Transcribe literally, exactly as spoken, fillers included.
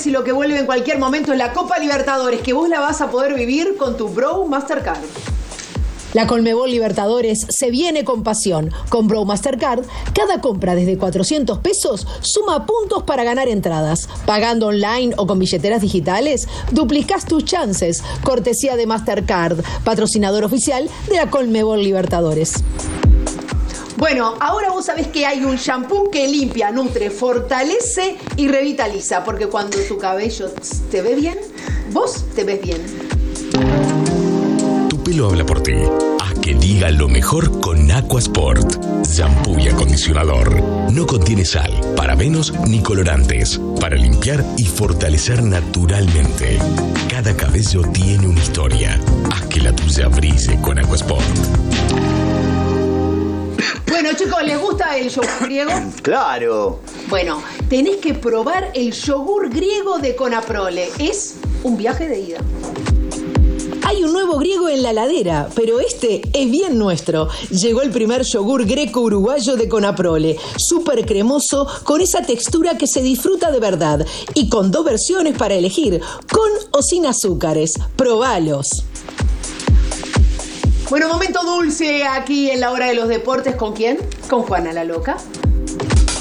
Libertadores y lo que vuelve en cualquier momento es la Copa Libertadores, que vos la vas a poder vivir con tu Bro Mastercard. La Conmebol Libertadores se viene con pasión. Con Bro Mastercard, cada compra desde cuatrocientos pesos suma puntos para ganar entradas. Pagando online o con billeteras digitales, duplicás tus chances. Cortesía de Mastercard, patrocinador oficial de la Conmebol Libertadores. Bueno, ahora vos sabés que hay un shampoo que limpia, nutre, fortalece y revitaliza, porque cuando tu cabello te ve bien, vos te ves bien. Tu pelo habla por ti. Haz que diga lo mejor con Aquasport. Shampoo y acondicionador. No contiene sal, parabenos ni colorantes. Para limpiar y fortalecer naturalmente. Cada cabello tiene una historia. Haz que la tuya brille con Aquasport. Bueno, chicos, ¿les gusta el yogur griego? ¡Claro! Bueno, tenés que probar el yogur griego de Conaprole. Es un viaje de ida. Hay un nuevo griego en la heladera, pero este es bien nuestro. Llegó el primer yogur greco uruguayo de Conaprole, súper cremoso, con esa textura que se disfruta de verdad, y con dos versiones para elegir, con o sin azúcares. Probalos. Bueno, momento dulce aquí en la hora de los deportes. ¿Con quién? Con Juana la Loca.